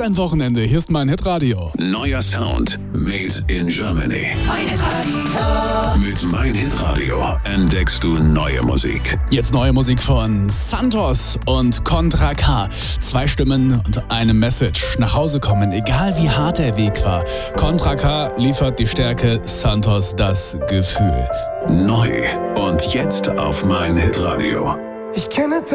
dein Wochenende. Hier ist mein Hitradio. Neuer Sound made in Germany. Mein Hitradio. Mit Mein Hitradio entdeckst du neue Musik. Jetzt neue Musik von Santos und Contra K. 2 Stimmen und eine Message. Nach Hause kommen, egal wie hart der Weg war. Contra K liefert die Stärke, Santos das Gefühl. Neu und jetzt auf Mein Hitradio. Ich kenne